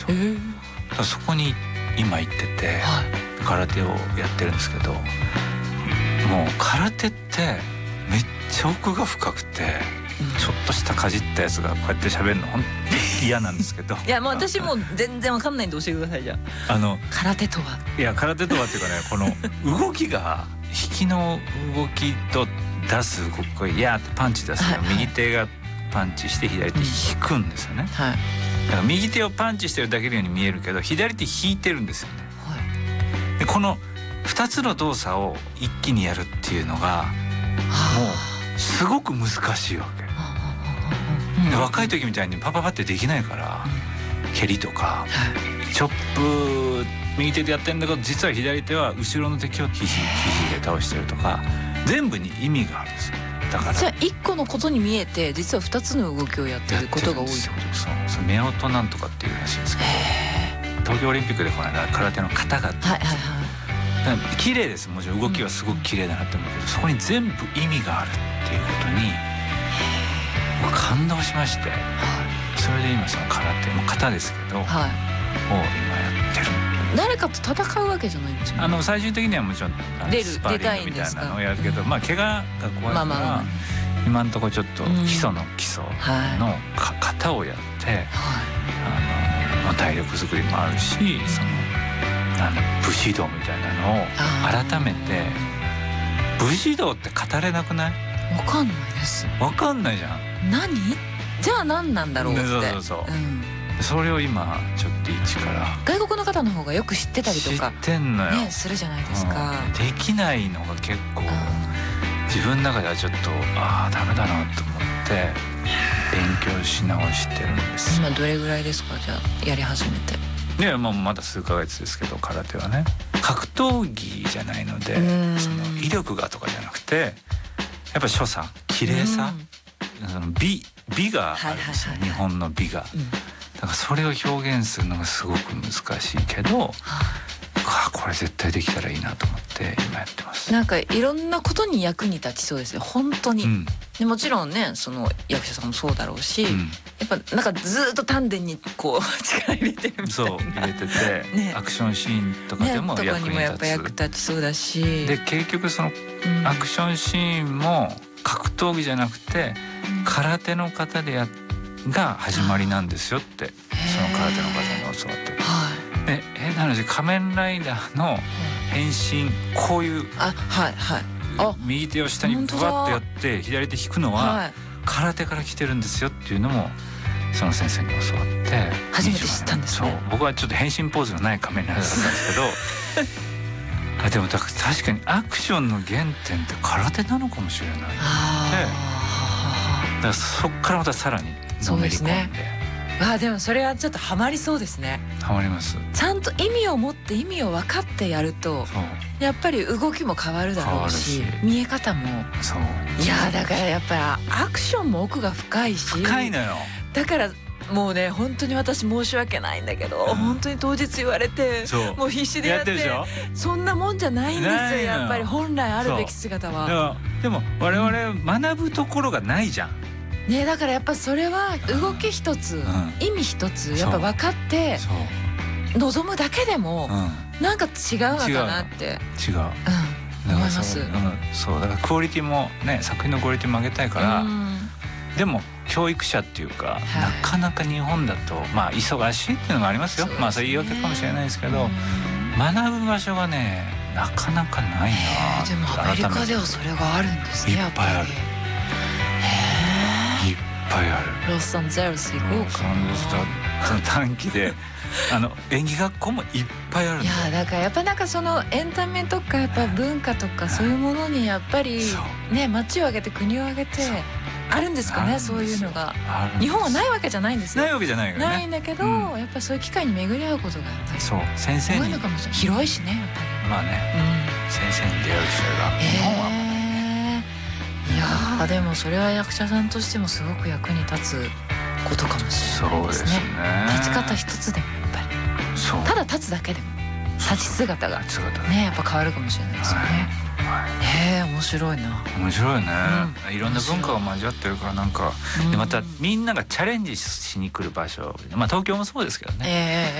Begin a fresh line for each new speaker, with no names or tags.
だからそこに今行ってて、空手をやってるんですけど、もう空手ってめっちゃ奥が深くて、ちょっとしたかじったやつがこうやって喋るの本当に嫌なんですけど
いやもう私もう全然わかんないんで教えてください。じゃあ空手とは。
いや空手とはっていうかね、この動きが引きの動きと出す動き、これやーってパンチ出すの、右手がパンチして左手引くんですよね、だから右手をパンチしてるだけのように見えるけど左手引いてるんですよね、でこの2つの動作を一気にやるっていうのがもうすごく難しいわけ、で若い時みたいにパパパってできないから、蹴りとか、チョップ右手でやってんだけど実は左手は後ろの敵を肘で倒してるとか、全部に意味があるんですよ。だから
じゃあ1個のことに見えて実は2つの動きをやってることが多いってことですか。
そう夫婦なんとかっていうらしいんですけど、東京オリンピックでこの間空手の型があって、綺麗です。もちろん動きはすごく綺麗だなって思うけど、そこに全部意味があるっていうことに感動しまして、それで今その空手も型ですけど、を今やってる。
誰かと戦うわけじゃないんですよね。
最終的にはもちろんスパーリングみたいなのをやるけど、怪我が怖いから今のところちょっと基礎の基礎の型をやって、体力作りもあるし、その武士道みたいなのを改めて、武士道って語れなくない？
わかんないです。
わかんないじゃん。
何？じゃあ何なんだろうって。
それを今ちょっと一から
外国の方の方がよく知ってたりとか
知ってんのよ、
ね、するじゃないですか、
できないのが結構自分の中ではちょっとダメだなと思って勉強し直してるんです。
今どれぐらいですか？じゃあやり始めて。
ね、まだ数ヶ月ですけど、空手はね格闘技じゃないので、その威力がとかじゃなくてやっぱ所作綺麗さ、美があるんですよ、日本の美が、だからそれを表現するのがすごく難しいけど、これ絶対できたらいいなと思って今やってます。
なんかいろんなことに役に立ちそうですね、本当に、でもちろんね、その役者さんもそうだろうし、やっぱなんかずっと丹田にこう力入れてるみたいな、
そう入れてて、アクションシーンとかでも役に立つ、
とかにもやっぱ役立ちそうだし、
で結局そのアクションシーンも格闘技じゃなくて空手の方でが始まりなんですよって、その空手の方に教わってて、なので仮面ライダーの変身、こういう右手を下にブワッとやって左手引くのは空手から来てるんですよっていうのもその先生に教わって
初めて知ったんですね。
僕はちょっと変身ポーズのない仮面ライダーだったんですけどでも確かにアクションの原点って空手なのかもしれないって、だからそっからまたさらにのめり込んで。
でもそれはちょっとハマりそうですね。
ハマります。
ちゃんと意味を持って意味を分かってやるとやっぱり動きも変わるだろうし、見え方も。いやだからやっぱりアクションも奥が深いし、
深いのよ。
だからもうね、本当に私申し訳ないんだけど、本当に当日言われてもう必死でやって、そんなもんじゃないんですよ、やっぱり本来あるべき姿は。
でも我々学ぶところがないじゃん
ね、だからやっぱそれは動き一つ、意味一つやっぱ分かって望むだけでもなんか違うのかなって思います。
そうだからクオリティもね、作品のクオリティも上げたいから、でも教育者っていうか、なかなか日本だと忙しいっていうのもありますよ。それ言い訳かもしれないですけど、学ぶ場所がねなかなかないな。
でもアメリカではそれがあるんですね。
いっぱいある。いっぱいある。
ロサンゼルス行こうか。
その短期で演技学校もいっぱいある。
いやだからやっぱなんかそのエンタメとかやっぱ文化とかそういうものにやっぱりね、街を挙げて国を挙げてあるんですかね、そういうのが。日本はないわけじゃんですよ。
ないわけじゃないよね。
ないんだけど、やっぱそういう機会に巡り合うことがやっぱり
先生に
広いしね、やっぱり
先生に出会う機会が日本は。
いやでもそれは役者さんとしてもすごく役に立つことかもしれないですね。立ち方一つでもやっぱりただ立つだけでも立ち姿がねやっぱ変わるかもしれないですよね。面白いな。
面白いね。いろんな文化が交わってるからなんかでまたみんながチャレンジしに来る場所、東京もそうですけどね。